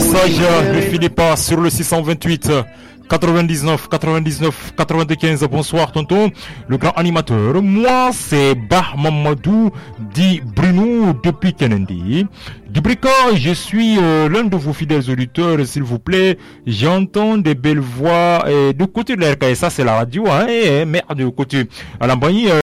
message de Philippe sur le 628 99 99 95. Bonsoir tonton, le grand animateur. Moi c'est Bah Mamadou dit Bruno depuis Kennedy. Dubrika, je suis l'un de vos fidèles auditeurs, s'il vous plaît. J'entends des belles voix de côté de la RKS, ça c'est la radio, hein, mais de côté à l'Ambani,